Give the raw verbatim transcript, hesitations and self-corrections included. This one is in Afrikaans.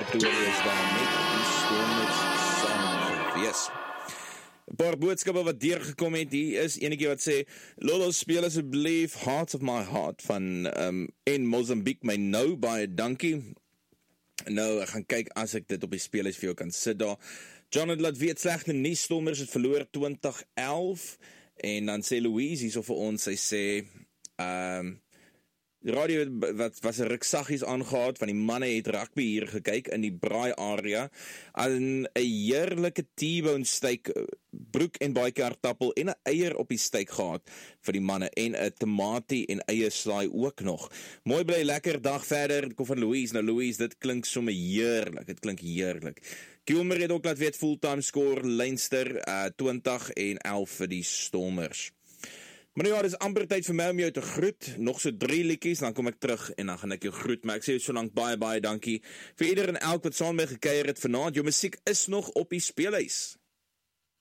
Pretorius daar met die Stormers saam gewees. 'n Paar boodskappe wat deurgekom het, hier is enetjie wat sê, Lolo, speel asseblief Heart of My Heart van um, en Mozambique, my nou baie dankie. Nou, ek gaan kyk as ek dit op die speelhuis vir jou kan sit daar. John het laat weet, slegte nuus, Stormers het verloor twintig elf, en dan sê Louise hierso vir ons, sy sê, um, die radio wat was 'n ruk saggies aangehaat, van die manne het rugby hier gekyk in die braai area, en 'n heerlike T-bone steak, broek en baie aardappel en 'n eier op die steak gehad vir die manne, en 'n tamatie en eie slaai ook nog. Mooi bly, lekker dag verder, kom van Louise. Nou Louise, dit klink sommer heerlik, dit klink heerlik. Kilmer het ook laat weet, fulltime score, Leinster, uh, twintig en elf vir die Stormers. Maar nou ja, dit is amper tyd vir my om jou te groet, nog so drie liedjies, dan kom ek terug en dan gaan ek jou groet, maar ek sê jou so lank baie, baie dankie vir ieder en elk wat saam met my gekuier het vanaand. Jou musiek is nog op die speelhuis.